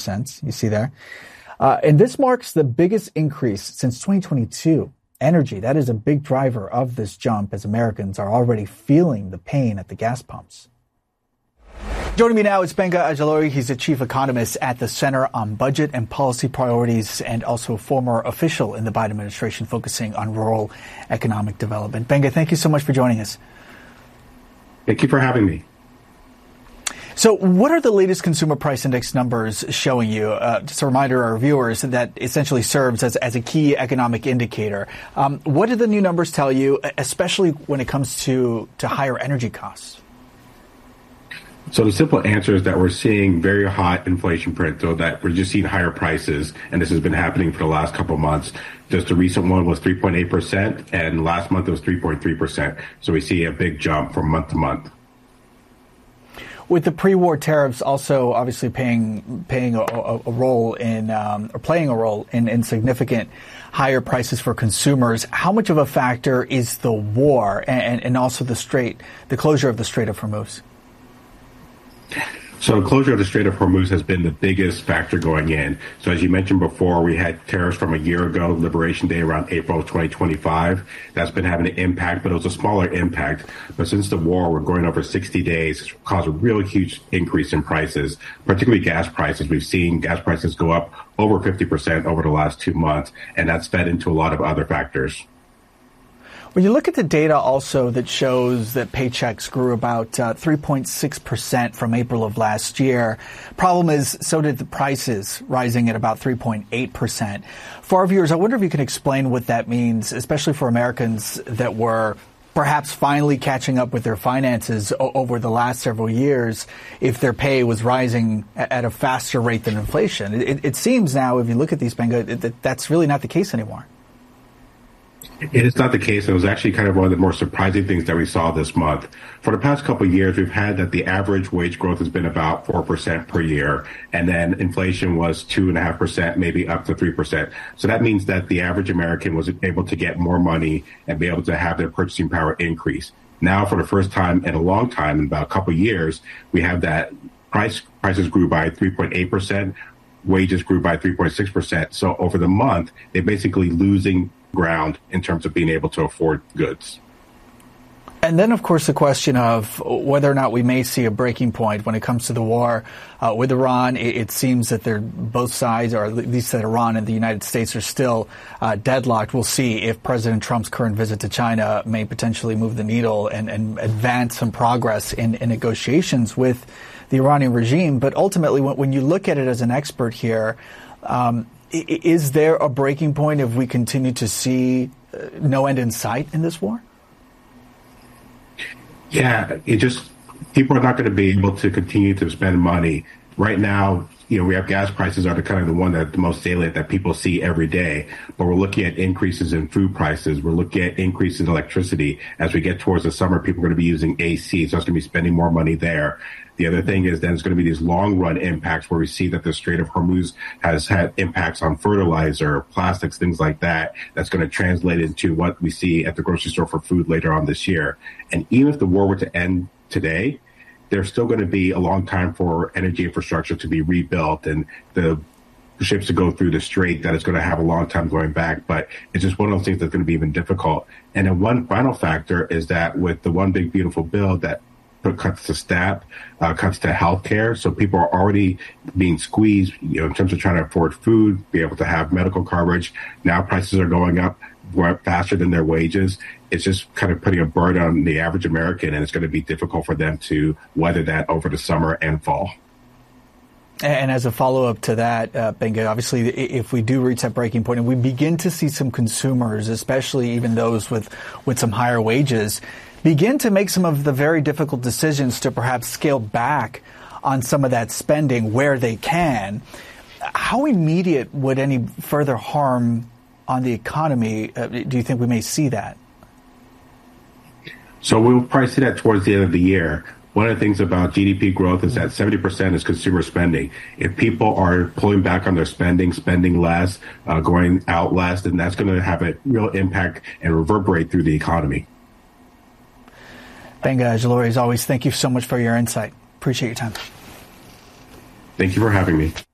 You see there. And this marks the biggest increase since 2022. Energy, that is a big driver of this jump as Americans are already feeling the pain at the gas pumps. Joining me now is Gbenga Ajilore. He's a chief economist at the Center on Budget and Policy Priorities and also a former official in the Biden administration focusing on rural economic development. Gbenga, thank you so much for joining us. Thank you for having me. So what are the latest consumer price index numbers showing you? Just a reminder to our viewers that essentially serves as a key economic indicator. What do the new numbers tell you, especially when it comes to higher energy costs? So the simple answer is that we're seeing very hot inflation print, so that we're just seeing higher prices, and this has been happening for the last couple of months. Just the recent one was 3.8%, and last month it was 3.3%. So we see a big jump from month to month. With the pre-war tariffs also obviously playing a role in significant higher prices for consumers, how much of a factor is the war and also the closure of the Strait of Hormuz? So the closure of the Strait of Hormuz has been the biggest factor going in. So as you mentioned before, we had tariffs from a year ago, Liberation Day around April of 2025. That's been having an impact, but it was a smaller impact. But since the war, we're going over 60 days, it's caused a really huge increase in prices, particularly gas prices. We've seen gas prices go up over 50% over the last 2 months, and that's fed into a lot of other factors. When you look at the data also that shows that paychecks grew about 3.6% from April of last year, problem is so did the prices, rising at about 3.8%. For our viewers, I wonder if you can explain what that means, especially for Americans that were perhaps finally catching up with their finances over the last several years, if their pay was rising at a faster rate than inflation. It seems now, if you look at these, Gbenga, that that's really not the case anymore. It is not the case. It was actually kind of one of the more surprising things that we saw this month. For the past couple of years, we've had that the average wage growth has been about 4% per year, and then inflation was 2.5%, maybe up to 3%. So that means that the average American was able to get more money and be able to have their purchasing power increase. Now, for the first time in a long time, in about a couple of years, we have that prices grew by 3.8%, wages grew by 3.6%. So over the month, they're basically losing ground in terms of being able to afford goods. And then, of course, the question of whether or not we may see a breaking point when it comes to the war with Iran. It seems that both sides, or at least that Iran and the United States, are still deadlocked. We'll see if President Trump's current visit to China may potentially move the needle and advance some progress in negotiations with the Iranian regime. But ultimately, when you look at it as an expert here, is there a breaking point if we continue to see no end in sight in this war? Yeah, people are not going to be able to continue to spend money. Right now, we have gas prices are kind of the one that the most salient that people see every day. But we're looking at increases in food prices. We're looking at increases in electricity. As we get towards the summer, people are going to be using AC, so it's going to be spending more money there. The other thing is then it's going to be these long-run impacts where we see that the Strait of Hormuz has had impacts on fertilizer, plastics, things like that. That's going to translate into what we see at the grocery store for food later on this year. And even if the war were to end today, there's still going to be a long time for energy infrastructure to be rebuilt and the ships to go through the strait, that it's going to have a long time going back. But it's just one of those things that's going to be even difficult. And then one final factor is that with the One Big Beautiful Bill that put cuts to SNAP, cuts to healthcare. So people are already being squeezed, in terms of trying to afford food, be able to have medical coverage. Now prices are going up faster than their wages. It's just kind of putting a burden on the average American, and it's going to be difficult for them to weather that over the summer and fall. And as a follow-up to that, Gbenga, obviously, if we do reach that breaking point and we begin to see some consumers, especially even those with some higher wages, begin to make some of the very difficult decisions to perhaps scale back on some of that spending where they can, how immediate would any further harm on the economy do you think we may see that? So we'll probably see that towards the end of the year. One of the things about GDP growth is that 70% is consumer spending. If people are pulling back on their spending less, going out less, then that's going to have a real impact and reverberate through the economy. Gbenga Ajilore, as always, thank you so much for your insight. Appreciate your time. Thank you for having me.